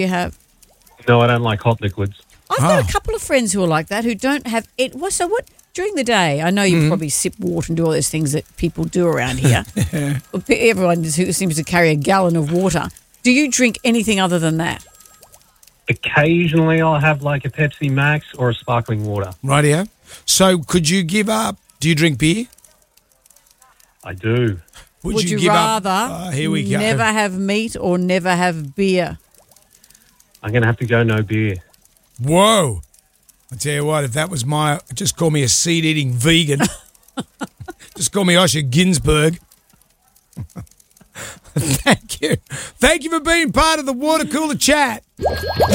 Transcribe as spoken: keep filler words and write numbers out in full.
You have. No, I don't like hot liquids. I've got Oh. a couple of friends who are like that who don't have it. Well, so what? During the day, I know you Mm-hmm. probably sip water and do all those things that people do around here. Well, pe- Everyone who seems to carry a gallon of water. Do you drink anything other than that? Occasionally, I'll have like a Pepsi Max or a sparkling water. Rightio. So could you give up? Do you drink beer? I do. Would you, give rather up? Oh, here we go. never have meat or never have beer? I'm going to have to go no beer. Whoa. I tell you what, if that was my, just call me a seed-eating vegan. Just call me Osher Ginsburg. Thank you. Thank you for being part of the water cooler chat.